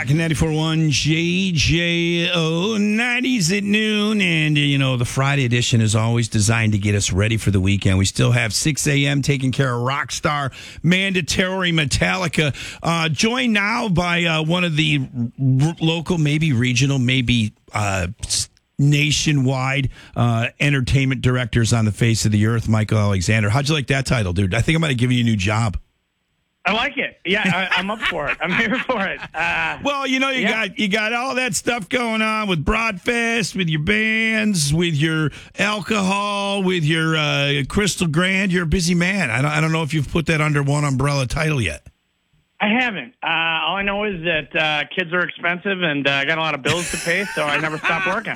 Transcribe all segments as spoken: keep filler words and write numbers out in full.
Rock ninety-four point one J J O, nineties at noon. And, you know, the Friday edition is always designed to get us ready for the weekend. We still have six a.m. taking care of Rockstar, Mandatory, Metallica. Uh, joined now by uh, one of the r- local, maybe regional, maybe uh, nationwide uh, entertainment directors on the face of the earth, Michael Alexander. How'd you like that title, dude? I think I'm going to give you a new job. I like it. Yeah, I, I'm up for it. I'm here for it. Uh, well, you know, you yeah. got you got all that stuff going on with Broadfest, with your bands, with your alcohol, with your uh, Crystal Grand. You're a busy man. I don't, I don't know if you've put that under one umbrella title yet. I haven't. Uh, all I know is that uh, kids are expensive, and uh, I got a lot of bills to pay, so I never stop working.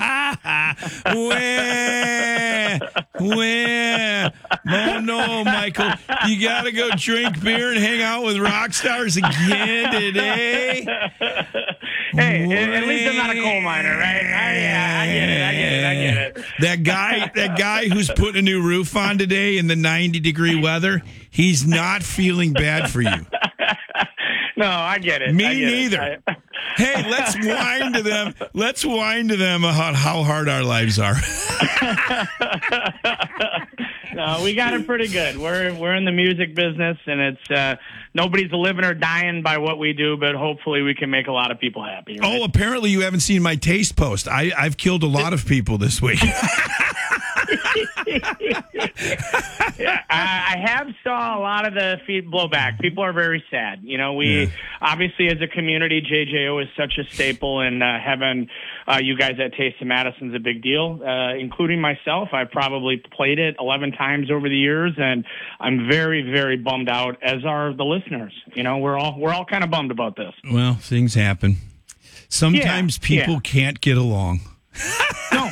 Where? Where? Oh, no, Michael. You got to go drink beer and hang out with rock stars again today? Hey, Where? At least I'm not a coal miner, right? I, yeah, I get it, I get it, I get it. That guy, that guy who's putting a new roof on today in the ninety-degree weather, he's not feeling bad for you. No, I get it. Me get neither. It. Hey, let's whine to them. Let's whine to them about how hard our lives are. No, we got it pretty good. We're we're in the music business, and it's uh, nobody's living or dying by what we do, but hopefully we can make a lot of people happy. Right? Oh, apparently you haven't seen my taste post. I, I've killed a lot of people this week. Yeah, I, I have saw a lot of the feed blowback. People are very sad. You know, we yeah. obviously as a community, J J O is such a staple, and uh, having uh, you guys at Taste of Madison's a big deal, uh, including myself. I've probably played it eleven times over the years, and I'm very, very bummed out, as are the listeners. You know, we're all we're all kind of bummed about this. Well, things happen. Sometimes yeah, people yeah. can't get along. No.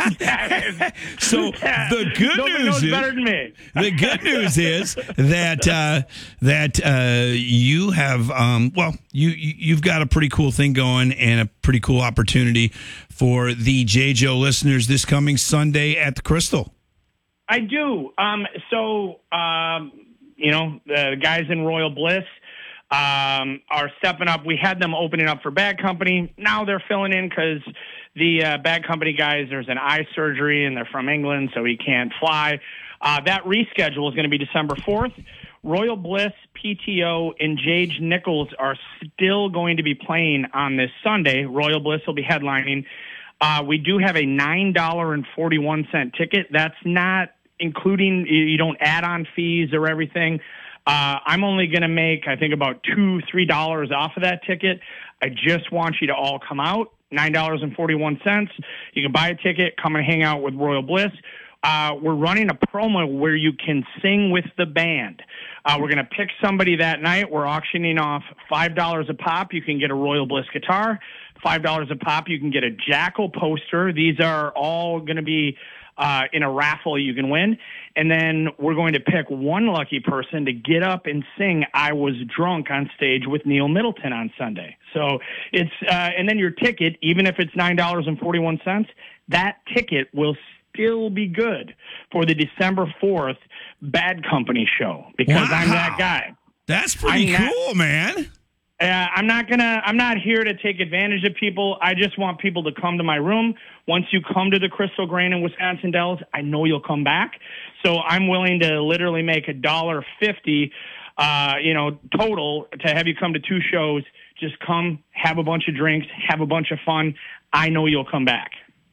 So the good Nobody news knows is better than me. The good news is that uh, that uh, you have um, well you you've got a pretty cool thing going and a pretty cool opportunity for the J J O listeners this coming Sunday at the Crystal. I do. Um, so um, you know, the guys in Royal Bliss um, are stepping up. We had them opening up for Bad Company. Now they're filling in because the uh, Bad Company guys, there's an eye surgery, and they're from England, so he can't fly. Uh, that reschedule is going to be December fourth. Royal Bliss, P T O, and Jage Nichols are still going to be playing on this Sunday. Royal Bliss will be headlining. Uh, we do have a nine dollars and forty-one cents ticket. That's not including, you don't add on fees or everything. Uh, I'm only going to make, I think, about two dollars, three dollars off of that ticket. I just want you to all come out. nine dollars and forty-one cents. You can buy a ticket, come and hang out with Royal Bliss. Uh, we're running a promo where you can sing with the band. Uh, we're going to pick somebody that night. We're auctioning off five dollars a pop. You can get a Royal Bliss guitar. five dollars a pop. You can get a Jackal poster. These are all going to be uh, in a raffle you can win. And then we're going to pick one lucky person to get up and sing I Was Drunk on stage with Neil Middleton on Sunday. So it's, uh, and then your ticket, even if it's nine dollars and forty-one cents, that ticket will still be good for the December fourth Bad Company show because wow. I'm that guy. That's pretty I'm cool, not, man. Uh, I'm not gonna. I'm not here to take advantage of people. I just want people to come to my room. Once you come to the Crystal Grand in Wisconsin Dells, I know you'll come back. So I'm willing to literally make a dollar fifty, uh, you know, total to have you come to two shows. Just come, have a bunch of drinks, have a bunch of fun. I know you'll come back.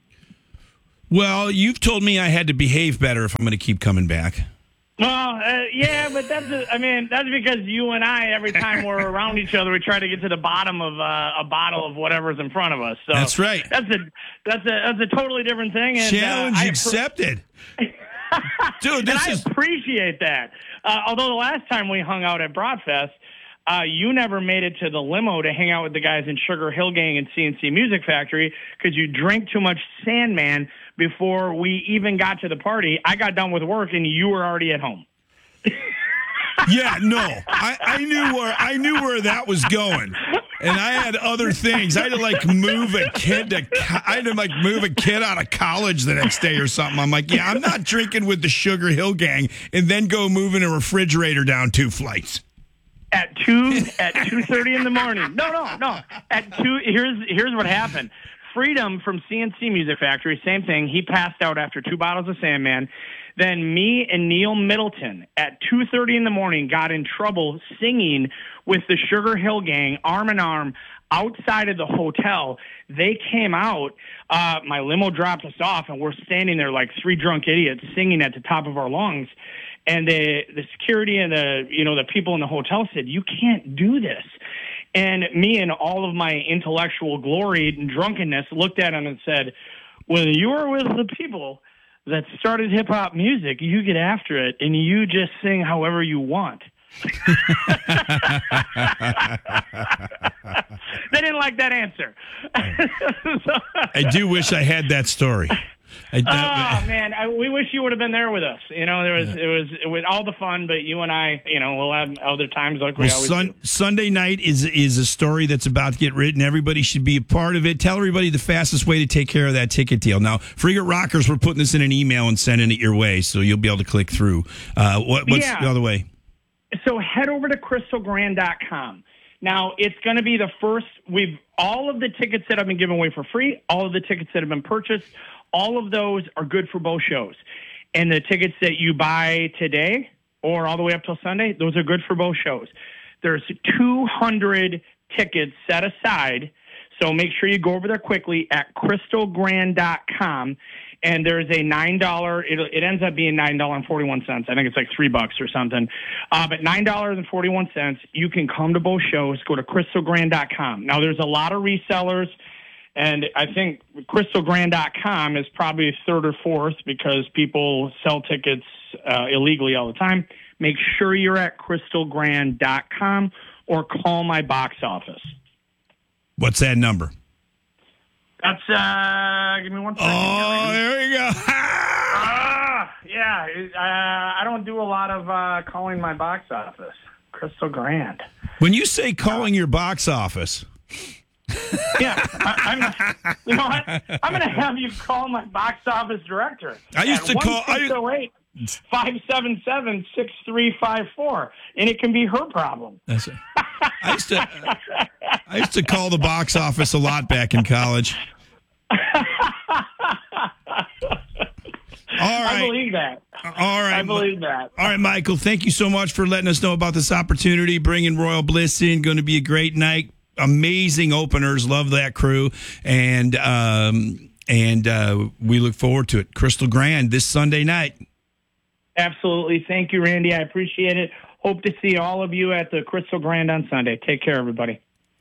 Well, you've told me I had to behave better if I'm going to keep coming back. Well, uh, yeah, but that's, a, I mean, that's because you and I, every time we're around each other, we try to get to the bottom of uh, a bottle of whatever's in front of us. So that's right. That's a, that's a, that's a totally different thing. And, Challenge uh, I accepted. Dude, this and is... I appreciate that. Uh, although the last time we hung out at Broadfest, uh, you never made it to the limo to hang out with the guys in Sugar Hill Gang and C N C Music Factory because you drank too much Sandman before we even got to the party. I got done with work and you were already at home. Yeah, no, I, I knew where I knew where that was going, and I had other things. I had to like move a kid to, I had to like move a kid out of college the next day or something. I'm like, yeah, I'm not drinking with the Sugar Hill Gang and then go moving a refrigerator down two flights. at two at two thirty in the morning. No, no, no. At two, here's here's what happened. Freedom from C N C Music Factory, same thing. He passed out after two bottles of Sandman. Then me and Neil Middleton at two thirty in the morning got in trouble singing with the Sugar Hill Gang, arm in arm, outside of the hotel. They came out. Uh, my limo dropped us off, and we're standing there like three drunk idiots singing at the top of our lungs. And the the security and the you know the people in the hotel said, "You can't do this." And me and all of my intellectual glory and drunkenness looked at him and said, "When you are with the people that started hip hop music, you get after it and you just sing however you want." They didn't like that answer. So, I do wish I had that story. I, oh man, I, we wish you would have been there with us. You know, there was yeah. it was it was all the fun, but you and I, you know, we'll have other times like we well, always sun, do. Sunday night is is a story that's about to get written. Everybody should be a part of it. Tell everybody the fastest way to take care of that ticket deal. Now, Frigate Rockers, we're putting this in an email and sending it your way, so you'll be able to click through. Uh, what, what's yeah. the other way? So head over to crystal grand dot com. Now, it's going to be the first, we've, all of the tickets that have been given away for free, all of the tickets that have been purchased, all of those are good for both shows. And the tickets that you buy today or all the way up till Sunday, those are good for both shows. There's two hundred tickets set aside, so make sure you go over there quickly at crystal grand dot com. And there's a nine dollars, it, it ends up being nine dollars and forty-one cents. I think it's like three bucks or something. Uh, but nine dollars and forty-one cents, you can come to both shows. Go to crystal grand dot com. Now, there's a lot of resellers, and I think crystal grand dot com is probably third or fourth because people sell tickets uh, illegally all the time. Make sure you're at crystal grand dot com or call my box office. What's that number? That's, uh, give me one second. Oh, there you go. uh, yeah, uh, I don't do a lot of uh, calling my box office. Crystal Grand. When you say calling your box office. Yeah, I, I'm, you know what? I'm going to have you call my box office director. I used to call. six oh eight, five seven seven, six three five four, and it can be her problem. That's it. I used to I used to call the box office a lot back in college. All right. I believe that. All right. I believe that. All right, Michael, thank you so much for letting us know about this opportunity, bringing Royal Bliss in. Going to be a great night. Amazing openers. Love that crew. And um, and uh, we look forward to it. Crystal Grand this Sunday night. Absolutely. Thank you, Randy. I appreciate it. Hope to see all of you at the Crystal Grand on Sunday. Take care, everybody.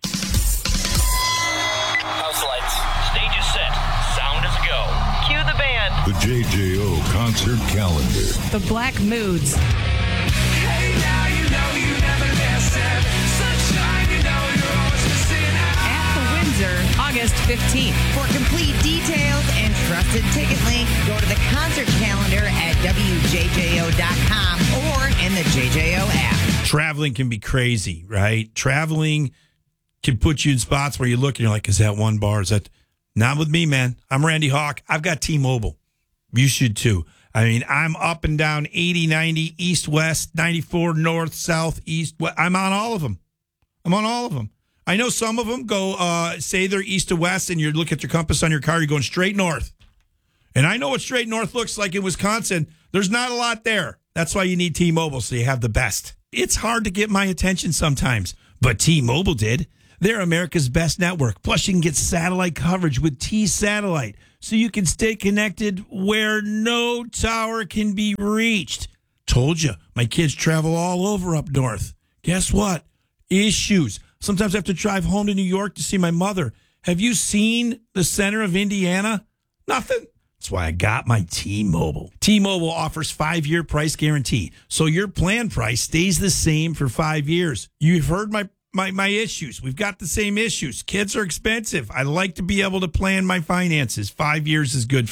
House lights. Stage is set. Sound is go. Cue the band. The J J O concert calendar. The Black Moods. Hey, now you know you never listen. Sunshine, you know you're always missing out. At the Windsor, August fifteenth. For complete details and trusted ticket link, go to the concert calendar at W J J O dot com or in the J J O app. Traveling can be crazy, right? Traveling can put you in spots where you look and you're like, is that one bar? Is that not with me, man? I'm Randy Hawk. I've got T-Mobile. You should too. I mean, I'm up and down eighty, ninety, east, west, ninety-four, north, south, east. West. I'm on all of them. I'm on all of them. I know some of them go, uh, say they're east to west, and you look at your compass on your car, you're going straight north. And I know what straight north looks like in Wisconsin. There's not a lot there. That's why you need T-Mobile, so you have the best. It's hard to get my attention sometimes, but T-Mobile did. They're America's best network. Plus, you can get satellite coverage with T-Satellite, so you can stay connected where no tower can be reached. Told you, my kids travel all over up north. Guess what? Issues. Sometimes I have to drive home to New York to see my mother. Have you seen the center of Indiana? Nothing. That's why I got my T-Mobile. T-Mobile offers five-year price guarantee, so your plan price stays the same for five years. You've heard my, my, my issues. We've got the same issues. Kids are expensive. I like to be able to plan my finances. Five years is good for me.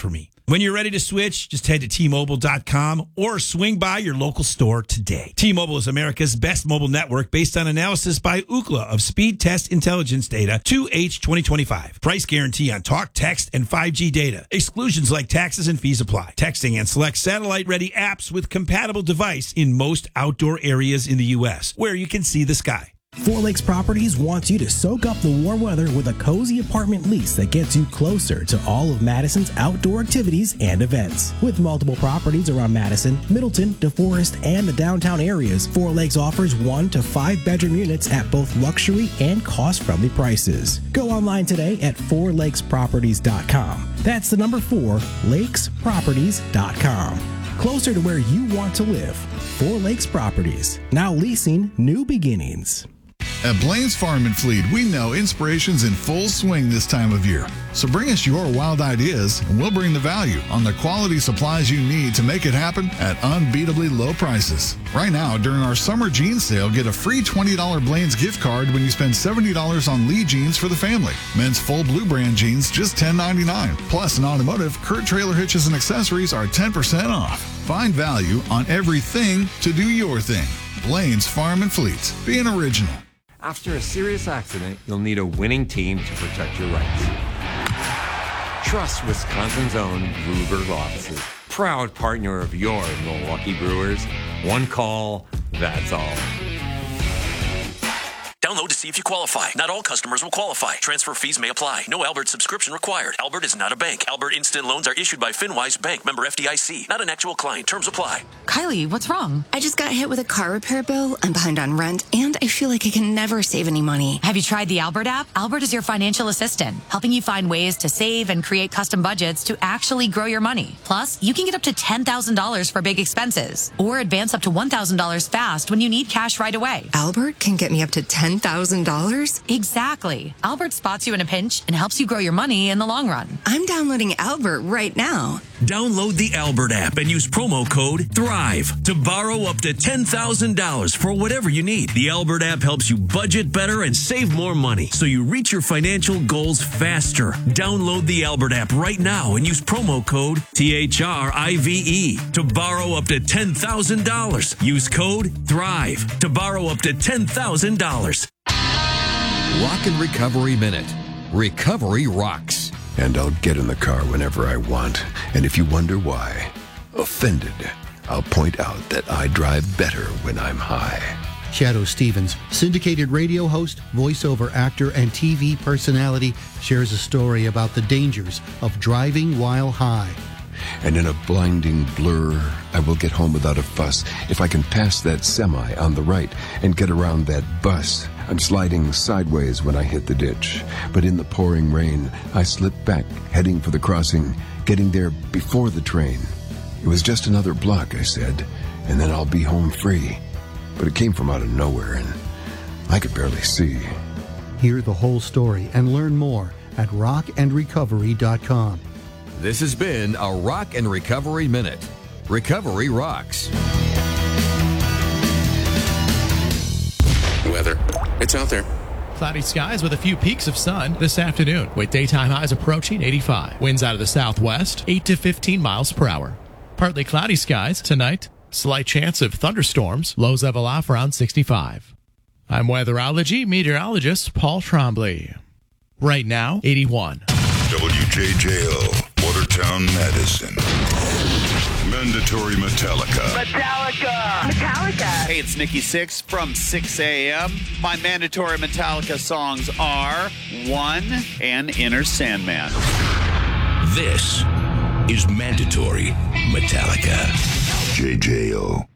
When you're ready to switch, just head to T Mobile dot com or swing by your local store today. T-Mobile is America's best mobile network based on analysis by Ookla of speed test intelligence data two H twenty twenty-five. Price guarantee on talk, text, and five G data. Exclusions like taxes and fees apply. Texting and select satellite-ready apps with compatible device in most outdoor areas in the U S where you can see the sky. Four Lakes Properties wants you to soak up the warm weather with a cozy apartment lease that gets you closer to all of Madison's outdoor activities and events. With multiple properties around Madison, Middleton, DeForest, and the downtown areas, Four Lakes offers one to five bedroom units at both luxury and cost-friendly prices. Go online today at four lakes properties dot com. That's the number four, lakes properties dot com. Closer to where you want to live. Four Lakes Properties. Now leasing new beginnings. At Blaine's Farm and Fleet, we know inspiration's in full swing this time of year. So bring us your wild ideas, and we'll bring the value on the quality supplies you need to make it happen at unbeatably low prices. Right now, during our summer jeans sale, get a free twenty dollars Blaine's gift card when you spend seventy dollars on Lee jeans for the family. Men's full blue brand jeans, just ten ninety-nine. Plus, in automotive, Kurt Trailer Hitches and Accessories are ten percent off. Find value on everything to do your thing. Blaine's Farm and Fleet. Be an original. After a serious accident, you'll need a winning team to protect your rights. Trust Wisconsin's own Ruger Law Offices. Proud partner of your Milwaukee Brewers. One call, that's all. Download to see if you qualify. Not all customers will qualify. Transfer fees may apply. No Albert subscription required. Albert is not a bank. Albert Instant Loans are issued by FinWise Bank, member F D I C. Not an actual client. Terms apply. Kylie, what's wrong? I just got hit with a car repair bill. I'm behind on rent, and I feel like I can never save any money. Have you tried the Albert app? Albert is your financial assistant, helping you find ways to save and create custom budgets to actually grow your money. Plus, you can get up to ten thousand dollars for big expenses, or advance up to one thousand dollars fast when you need cash right away. Albert can get me up to ten thousand dollars? Exactly. Albert spots you in a pinch and helps you grow your money in the long run. I'm downloading Albert right now. Download the Albert app and use promo code THRIVE to borrow up to ten thousand dollars for whatever you need. The Albert app helps you budget better and save more money so you reach your financial goals faster. Download the Albert app right now and use promo code T H R I V E to borrow up to ten thousand dollars. Use code THRIVE to borrow up to ten thousand dollars. Rock and Recovery Minute. Recovery rocks. And I'll get in the car whenever I want. And if you wonder why, offended, I'll point out that I drive better when I'm high. Shadow Stevens, syndicated radio host, voiceover actor, and T V personality, shares a story about the dangers of driving while high. And in a blinding blur, I will get home without a fuss if I can pass that semi on the right and get around that bus. I'm sliding sideways when I hit the ditch, but in the pouring rain, I slip back, heading for the crossing, getting there before the train. It was just another block, I said, and then I'll be home free. But it came from out of nowhere, and I could barely see. Hear the whole story and learn more at rock and recovery dot com. This has been a Rock and Recovery Minute. Recovery rocks. Weather. It's out there. Cloudy skies with a few peaks of sun this afternoon, with daytime highs approaching eighty-five. Winds out of the southwest, eight to fifteen miles per hour. Partly cloudy skies tonight. Slight chance of thunderstorms. Lows level off around sixty-five. I'm weatherology meteorologist Paul Trombley. Right now, eighty-one. W J J O, Watertown, Madison. Mandatory Metallica. Metallica! Metallica! Hey, it's Nikki Sixx from six a.m. My mandatory Metallica songs are One and Inner Sandman. This is Mandatory Metallica. J J O.